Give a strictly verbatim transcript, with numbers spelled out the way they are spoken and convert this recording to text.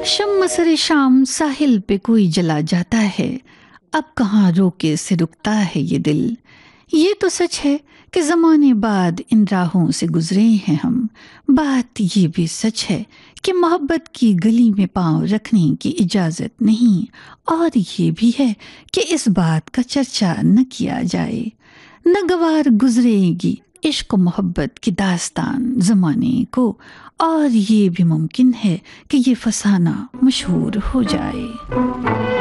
शम्म सरे शाम साहिल पे कोई जला जाता है, अब कहाँ रोके से रुकता है ये दिल। ये तो सच है कि ज़माने बाद इन राहों से गुजरे हैं हम। बात ये भी सच है कि मोहब्बत की गली में पाँव रखने की इजाज़त नहीं, और ये भी है कि इस बात का चर्चा न किया जाए। न गवार गुजरेगी इश्क मोहब्बत की दास्तान ज़माने को, और ये भी मुमकिन है कि ये फसाना मशहूर हो जाए।